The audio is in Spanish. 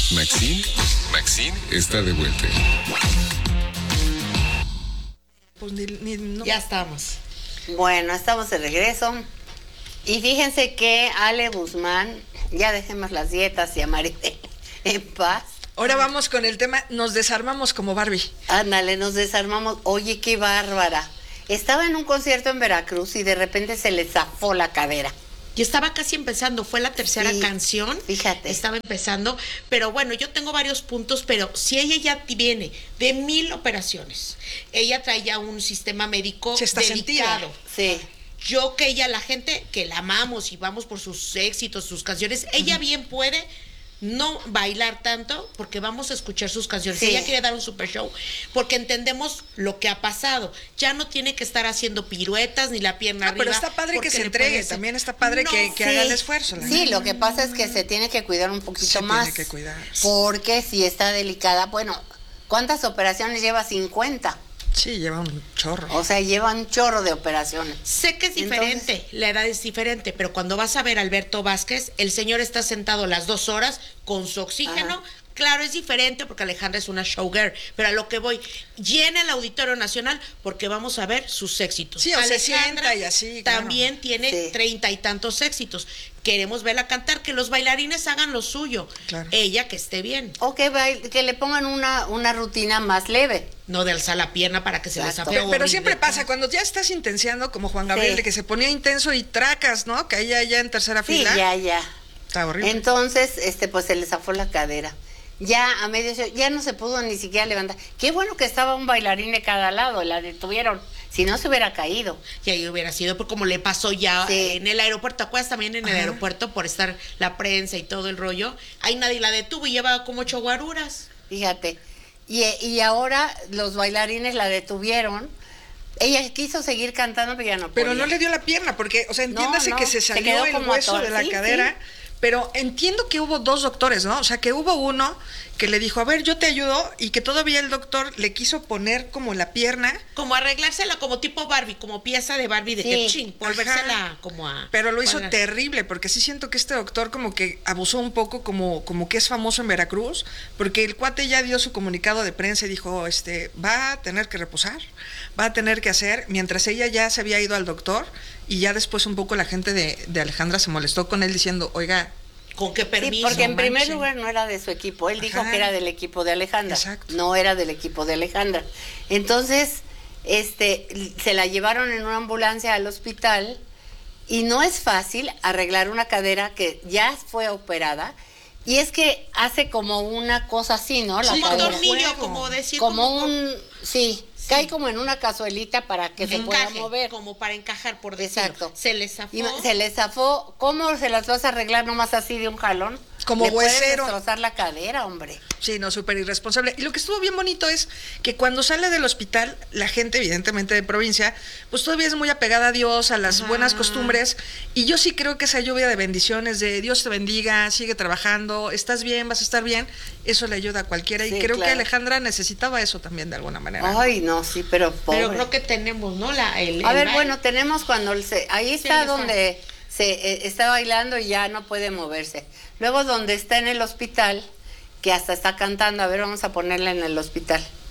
Maxine está de vuelta. Pues no. Ya estamos. Bueno, estamos de regreso. Y fíjense que Ale Guzmán, ya dejemos las dietas y a Maribel en paz. Ahora vamos con el tema, nos desarmamos como Barbie. Ándale, nos desarmamos. Oye, qué bárbara. Estaba en un concierto en Veracruz y de repente se le zafó la cadera. Y estaba casi empezando, fue la tercera canción. Fíjate. Estaba empezando, pero bueno, yo tengo varios puntos, pero si ella ya viene de 1000 operaciones, ella trae ya un sistema médico delicado. Sí. Yo que ella, la gente que la amamos y vamos por sus éxitos, sus canciones, ella bien puede no bailar tanto porque vamos a escuchar sus canciones. Sí. Ella quiere dar un super show porque entendemos lo que ha pasado. Ya no tiene que estar haciendo piruetas ni la pierna arriba. Pero está padre que se entregue, también está padre que haga el esfuerzo. Sí, lo que pasa es que se tiene que cuidar un poquito más. Tiene que cuidar. Porque si está delicada, bueno, ¿cuántas operaciones lleva? 50. Sí, lleva un chorro. O sea, lleva un chorro de operaciones. Sé que es diferente, la edad es diferente, pero cuando vas a ver a Alberto Vázquez, el señor está sentado las 2 horas con su oxígeno. Ajá. Claro, es diferente porque Alejandra es una showgirl, pero a lo que voy, llena el Auditorio Nacional porque vamos a ver sus éxitos. Sí, o Alejandra se sienta y así, claro. También tiene 30 y tantos éxitos. Queremos verla cantar, que los bailarines hagan lo suyo. Claro. Ella que esté bien. O que le pongan una rutina más leve. No de alzar la pierna para que se les apague. Pero siempre pasa, cuando ya estás intenciando, como Juan Gabriel, de que se ponía intenso y tracas, ¿no? Que ahí ya en tercera fila. Sí, ya. Está horrible. Entonces, pues se le zafó la cadera. Ya a medio show, ya no se pudo ni siquiera levantar. Qué bueno que estaba un bailarín de cada lado, la detuvieron. Si no se hubiera caído. Y ahí hubiera sido, porque como le pasó ya en el aeropuerto, ¿te acuerdas también en el aeropuerto por estar la prensa y todo el rollo? Ahí nadie la detuvo y llevaba como 8 guaruras. Fíjate. Y ahora los bailarines la detuvieron. Ella quiso seguir cantando, pero ya no podía. Pero no le dio la pierna, porque, o sea, entiéndase que se salió el hueso de la cadera. Sí. Pero entiendo que hubo 2 doctores, ¿no? O sea, que hubo uno que le dijo, a ver, yo te ayudo, y que todavía el doctor le quiso poner como la pierna. Como arreglársela como tipo Barbie, como pieza de Barbie de que ching, volvérsela como a... Pero lo hizo terrible, porque sí siento que este doctor como que abusó un poco, como que es famoso en Veracruz, porque el cuate ya dio su comunicado de prensa y dijo, va a tener que reposar, va a tener que hacer, mientras ella ya se había ido al doctor, y ya después un poco la gente de Alejandra se molestó con él diciendo, oiga, ¿con qué permiso? Sí, porque en primer lugar no era de su equipo. Él dijo que era del equipo de Alejandra. Exacto. No era del equipo de Alejandra. Entonces, se la llevaron en una ambulancia al hospital y no es fácil arreglar una cadera que ya fue operada. Y es que hace como una cosa así, ¿no? Sí, un tornillo, como decir. Sí. Cae como en una cazuelita para que se pueda mover. Como para encajar, por decirlo. Exacto. Se le zafó. Se le zafó. ¿Cómo se las vas a arreglar nomás así de un jalón? Como huesero. Puedes destrozar la cadera, hombre. Sí, no, súper irresponsable. Y lo que estuvo bien bonito es que cuando sale del hospital, la gente, evidentemente de provincia, pues todavía es muy apegada a Dios, a las buenas costumbres. Y yo sí creo que esa lluvia de bendiciones, de Dios te bendiga, sigue trabajando, estás bien, vas a estar bien, eso le ayuda a cualquiera. Sí, y creo que Alejandra necesitaba eso también de alguna manera. Ay, no, sí, pero pobre. Pero creo que tenemos, ¿no? Bueno, tenemos cuando ahí está donde se está bailando y ya no puede moverse. Luego donde está en el hospital, que hasta está cantando, a ver, vamos a ponerla en el hospital.